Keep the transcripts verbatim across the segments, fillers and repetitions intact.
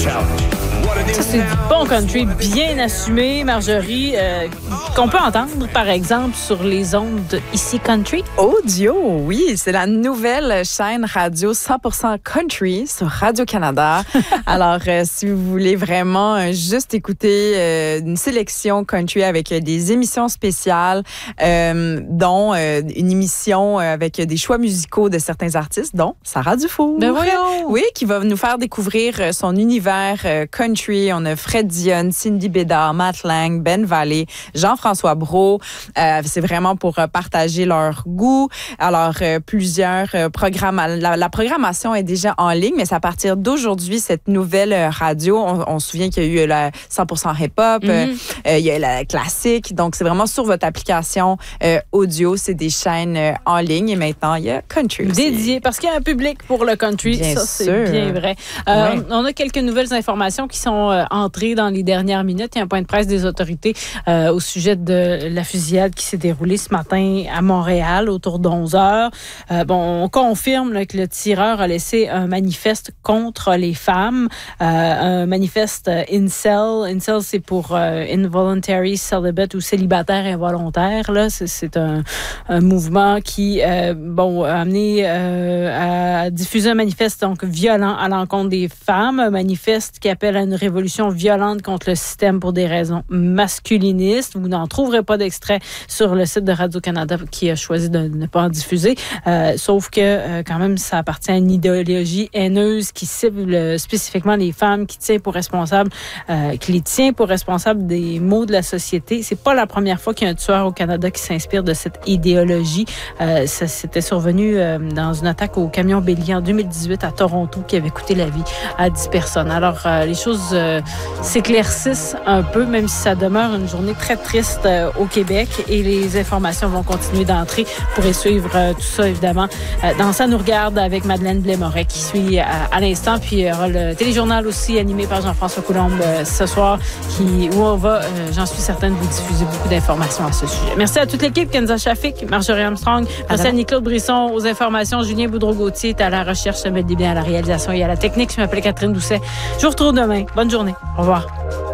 Ça, c'est du bon country bien assumé, Marjorie, euh, qu'on peut entendre, par exemple, sur les ondes de Ici Country. Audio, oui, c'est la nouvelle chaîne radio cent pour cent country sur Radio-Canada. Alors, euh, si vous voulez vraiment euh, juste écouter euh, une sélection country avec euh, des émissions spéciales, euh, dont euh, une émission euh, avec des choix musicaux de certains artistes, dont Sarah Dufour. Ben voyons! Oui, qui va nous faire découvrir euh, son univers euh, country. On a Fred Dionne, Cindy Bédard, Matt Lang, Ben Vallée, Jean-François Brault. Euh, c'est vraiment pour euh, partager leur goût. Alors, euh, plusieurs euh, programmes. La, la programmation est déjà en ligne, mais c'est à partir d'aujourd'hui, cette nouvelle euh, radio. On, on se souvient qu'il y a eu la cent pour cent hip-hop, mm-hmm. euh, euh, il y a la classique. Donc, c'est vraiment sur votre application euh, audio. C'est des chaînes euh, en ligne. Et maintenant, il y a country aussi. Dédié, parce qu'il y a un public pour le country. Bien ça, sûr. C'est bien vrai. Euh, ouais. On a quelques nouvelles informations qui sont euh, entrées dans les dernières minutes. Il y a un point de presse des autorités euh, au sujet de la fusillade qui s'est déroulée ce matin à Montréal autour d'onze heures. Euh, bon, on confirme là, que le tireur a laissé un manifeste contre les femmes, euh, un manifeste euh, incel. Incel, c'est pour euh, involuntary celibate ou célibataire involontaire. Là, c'est, c'est un, un mouvement qui, euh, bon, a amené euh, à diffuser un manifeste donc violent à l'encontre des femmes, un manifeste qui appelle à une révolution violente contre le système pour des raisons masculinistes. Vous n'en trouverez pas d'extrait sur le site de Radio-Canada qui a choisi de ne pas en diffuser, euh, sauf que euh, quand même ça appartient à une idéologie haineuse qui cible spécifiquement les femmes, qui tient pour responsable, euh, qui les tient pour responsables des maux de la société. C'est pas la première fois qu'il y a un tueur au Canada qui s'inspire de cette idéologie. Euh, ça s'était survenu euh, dans une attaque au camion bélier en deux mille dix-huit à Toronto qui avait coûté la vie à dix personnes. Alors, euh, les choses euh, s'éclaircissent un peu, même si ça demeure une journée très triste euh, au Québec et les informations vont continuer d'entrer. Vous pourrez suivre euh, tout ça, évidemment, euh, dans Ça nous regarde avec Madeleine Blais-Moret qui suit à, à l'instant. Puis, il y aura le téléjournal aussi animé par Jean-François Coulombe euh, ce soir qui, où on va, euh, j'en suis certaine, vous diffuser beaucoup d'informations à ce sujet. Merci à toute l'équipe, Kenza Shafik, Marjorie Armstrong, merci à Nicole Brisson aux informations, Julien Boudreau-Gauthier est à la recherche, Samuel Desbiens à la réalisation et à la technique. Je m'appelle Catherine Doucet. Je vous retrouve demain. Bonne journée. Au revoir.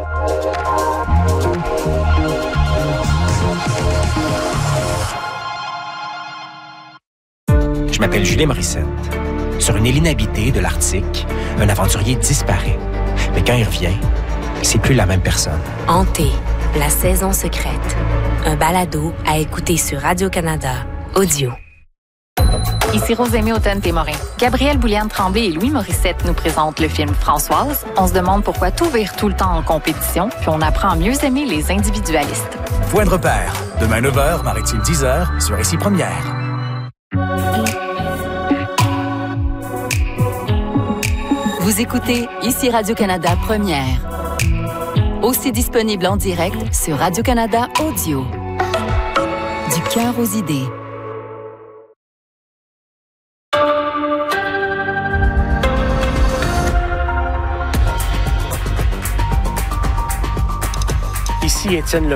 Je m'appelle Julien Morissette. Sur une île inhabitée de l'Arctique, un aventurier disparaît. Mais quand il revient, c'est plus la même personne. Hanté, la saison secrète. Un balado à écouter sur Radio-Canada Audio. Ici Rosémie Automne-Témorin. Gabrielle Bouliane-Tremblay et Louis Morissette nous présentent le film Françoise. On se demande pourquoi tout vire tout le temps en compétition, puis on apprend à mieux aimer les individualistes. Point de repère. Demain neuf heures, Maritime dix heures, sur Ici Première. Vous écoutez Ici Radio-Canada Première. Aussi disponible en direct sur Radio-Canada Audio. Du cœur aux idées. Ici Étienne Le